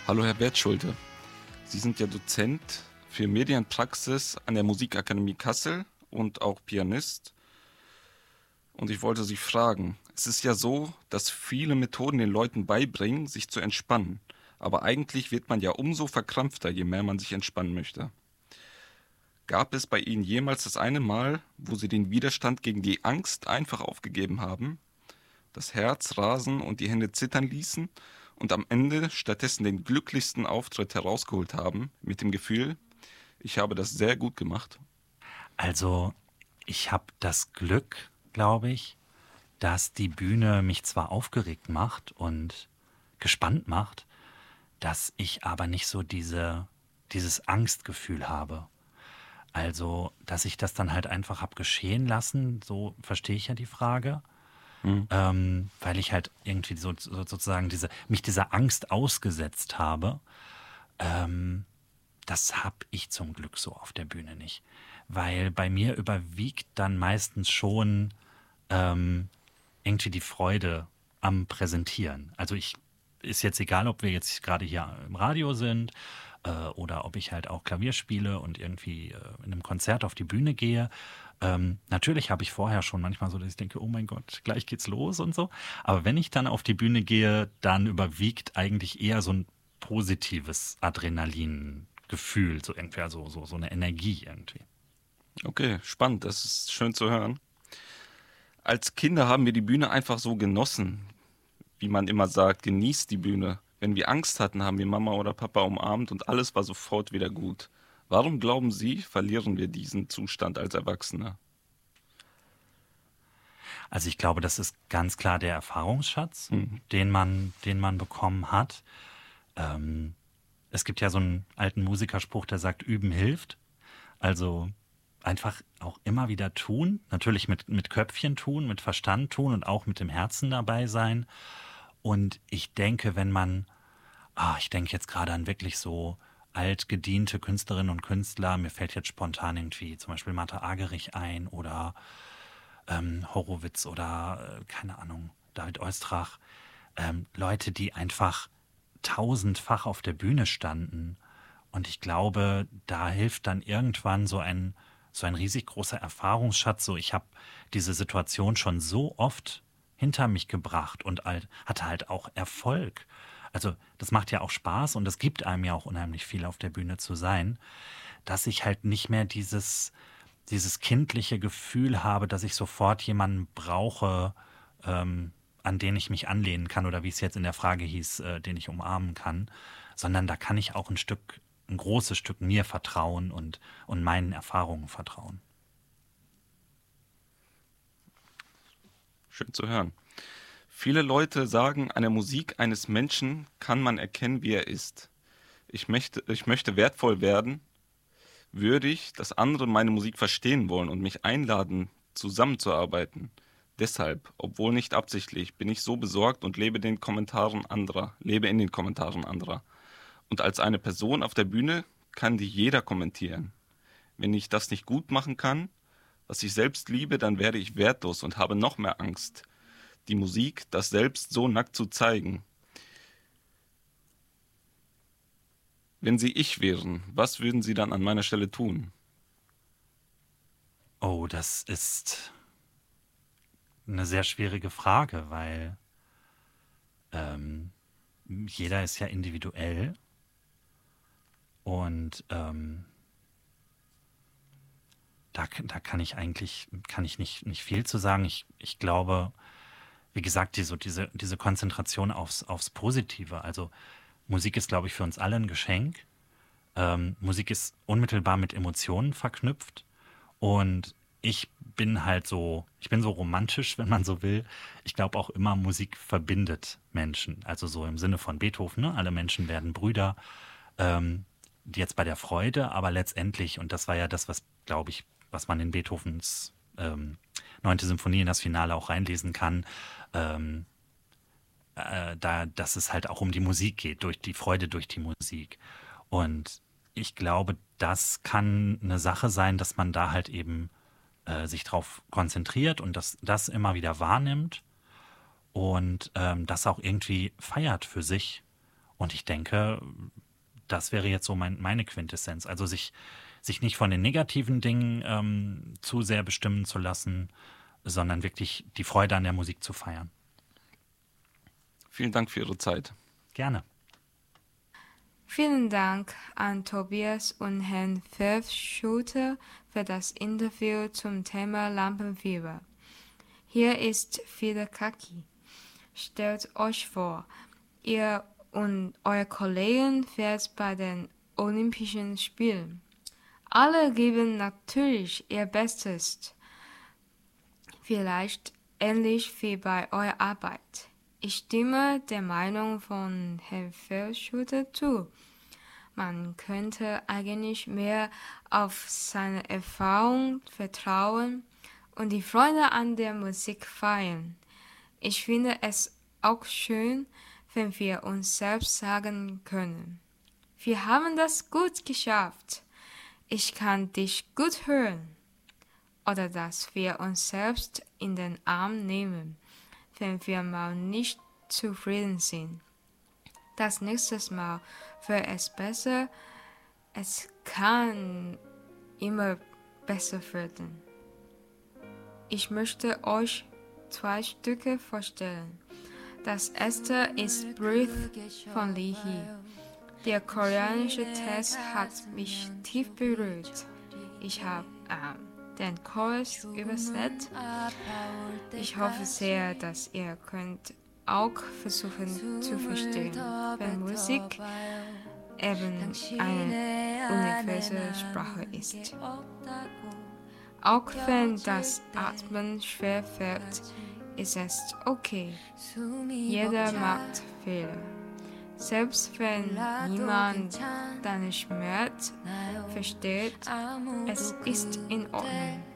Hallo Herr Wertschulte, Sie sind ja Dozent für Medienpraxis an der Musikakademie Kassel und auch Pianist. Und ich wollte Sie fragen, es ist ja so, dass viele Methoden den Leuten beibringen, sich zu entspannen. Aber eigentlich wird man ja umso verkrampfter, je mehr man sich entspannen möchte. Gab es bei Ihnen jemals das eine Mal, wo Sie den Widerstand gegen die Angst einfach aufgegeben haben, das Herz rasen und die Hände zittern ließen und am Ende stattdessen den glücklichsten Auftritt herausgeholt haben, mit dem Gefühl, ich habe das sehr gut gemacht? Also, ich habe das Glück, glaube ich, dass die Bühne mich zwar aufgeregt macht und gespannt macht, dass ich aber nicht so dieses Angstgefühl habe. Also, dass ich das dann halt einfach habe geschehen lassen, so verstehe ich ja die Frage, Hm. weil ich halt irgendwie sozusagen mich dieser Angst ausgesetzt habe. Das habe ich zum Glück so auf der Bühne nicht, weil bei mir überwiegt dann meistens schon irgendwie die Freude am Präsentieren. Also ist jetzt egal, ob wir jetzt gerade hier im Radio sind oder ob ich halt auch Klavier spiele und irgendwie in einem Konzert auf die Bühne gehe. Natürlich habe ich vorher schon manchmal so, dass ich denke, oh mein Gott, gleich geht's los und so. Aber wenn ich dann auf die Bühne gehe, dann überwiegt eigentlich eher so ein positives Adrenalingefühl, so irgendwie, also so eine Energie irgendwie. Okay, spannend, das ist schön zu hören. Als Kinder haben wir die Bühne einfach so genossen, wie man immer sagt, genießt die Bühne. Wenn wir Angst hatten, haben wir Mama oder Papa umarmt und alles war sofort wieder gut. Warum glauben Sie, verlieren wir diesen Zustand als Erwachsene? Also ich glaube, das ist ganz klar der Erfahrungsschatz, Hm. den man bekommen hat. Es gibt ja so einen alten Musikerspruch, der sagt, üben hilft. Also einfach auch immer wieder tun, natürlich mit Köpfchen tun, mit Verstand tun und auch mit dem Herzen dabei sein. Und ich denke, ich denke jetzt gerade an wirklich so altgediente Künstlerinnen und Künstler, mir fällt jetzt spontan irgendwie zum Beispiel Martha Argerich ein oder Horowitz oder keine Ahnung, David Oistrakh, Leute, die einfach tausendfach auf der Bühne standen. Und ich glaube, da hilft dann irgendwann so ein riesig großer Erfahrungsschatz. So, ich habe diese Situation schon so oft hinter mich gebracht und hatte halt auch Erfolg. Also das macht ja auch Spaß und das gibt einem ja auch unheimlich viel auf der Bühne zu sein, dass ich halt nicht mehr dieses kindliche Gefühl habe, dass ich sofort jemanden brauche, an den ich mich anlehnen kann oder wie es jetzt in der Frage hieß, den ich umarmen kann, sondern da kann ich auch ein großes Stück mir vertrauen und meinen Erfahrungen vertrauen. Schön zu hören. Viele Leute sagen, an der Musik eines Menschen kann man erkennen, wie er ist. Ich möchte wertvoll werden, würdig, dass andere meine Musik verstehen wollen und mich einladen, zusammenzuarbeiten. Deshalb, obwohl nicht absichtlich, bin ich so besorgt und lebe in den Kommentaren anderer. Und als eine Person auf der Bühne kann die jeder kommentieren. Wenn ich das nicht gut machen kann, was ich selbst liebe, dann werde ich wertlos und habe noch mehr Angst, die Musik, das Selbst so nackt zu zeigen. Wenn Sie ich wären, was würden Sie dann an meiner Stelle tun? Oh, das ist eine sehr schwierige Frage, weil ähm, jeder ist ja individuell und da kann ich nicht viel zu sagen. Ich glaube, wie gesagt, diese Konzentration aufs Positive. Also Musik ist, glaube ich, für uns alle ein Geschenk. Musik ist unmittelbar mit Emotionen verknüpft. Und ich bin so romantisch, wenn man so will. Ich glaube auch immer, Musik verbindet Menschen. Also so im Sinne von Beethoven, ne? Alle Menschen werden Brüder. Ähm, Jetzt bei der Freude, aber letztendlich, und das war ja das, was, glaube ich, was man in Beethovens neunte Symphonie in das Finale auch reinlesen kann, ähm, dass es halt auch um die Musik geht, durch die Freude durch die Musik. Und ich glaube, das kann eine Sache sein, dass man da halt eben sich drauf konzentriert und das immer wieder wahrnimmt und das auch irgendwie feiert für sich Und ich denke, das wäre jetzt so meine Quintessenz. Also sich nicht von den negativen Dingen zu sehr bestimmen zu lassen, sondern wirklich die Freude an der Musik zu feiern. Vielen Dank für Ihre Zeit. Gerne. Vielen Dank an Tobias und Herrn Pfeff-Schulte für das Interview zum Thema Lampenfieber. Hier ist Fide Kaki. Stellt euch vor, ihr und euer Kollegen fährt bei den Olympischen Spielen. Alle geben natürlich ihr Bestes. Vielleicht ähnlich wie bei eurer Arbeit. Ich stimme der Meinung von Herrn Pfeff-Schulte zu. Man könnte eigentlich mehr auf seine Erfahrung vertrauen und die Freude an der Musik feiern. Ich finde es auch schön, wenn wir uns selbst sagen können: Wir haben das gut geschafft. Ich kann dich gut hören. Oder dass wir uns selbst in den Arm nehmen, wenn wir mal nicht zufrieden sind. Das nächste Mal wird es besser. Es kann immer besser werden. Ich möchte euch 2 Stücke vorstellen. Das erste ist Breathe von Lee Hee. Der koreanische Text hat mich tief berührt. Ich habe den Chorus übersetzt. Ich hoffe sehr, dass ihr könnt auch versuchen zu verstehen, wenn Musik eben eine universelle Sprache ist. Auch wenn das Atmen schwer fällt, ist es okay. Jeder macht Fehler. Selbst wenn niemand deinen Schmerz versteht, es ist in Ordnung.